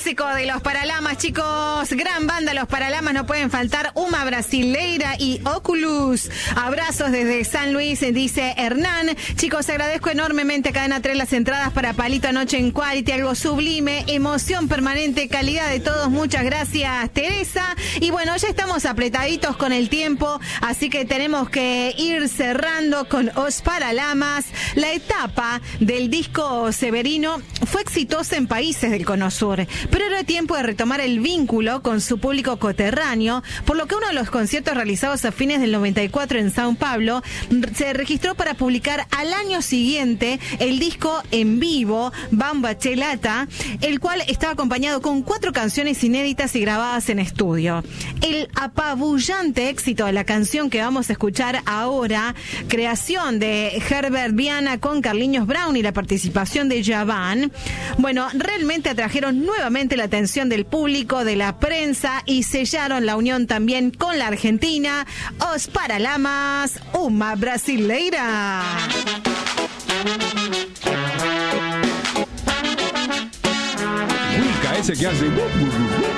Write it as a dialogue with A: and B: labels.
A: clásico de los Paralamas, chicos. Gran banda, los Paralamas, no pueden faltar. Uma Brasileira y Oculus. Abrazos desde San Luis, dice Hernán. Chicos, agradezco enormemente a Cadena 3 las entradas para Palito anoche en Quality, algo sublime, emoción permanente, calidad de todos. Muchas gracias, Teresa. Y bueno, ya estamos apretaditos con el tiempo, así que tenemos que ir cerrando con Os Paralamas. La etapa del disco Severino fue exitosa en países del Cono Sur, pero era tiempo de retomar el vínculo con su público coterráneo, por lo que uno de los conciertos realizados a fines del 94 en São Paulo se registró para publicar al año siguiente el disco en vivo Bamba Chelata, el cual estaba acompañado con 4 canciones inéditas y grabadas en estudio. El apabullante éxito de la canción que vamos a escuchar ahora, creación de Herbert Viana con Carlinhos Brown y la participación de Javan, bueno, realmente atrajeron nuevamente la atención del público, de la prensa, y sellaron la unión también con la Argentina. Os Paralamas, Uma Brasileira.
B: Ese que hace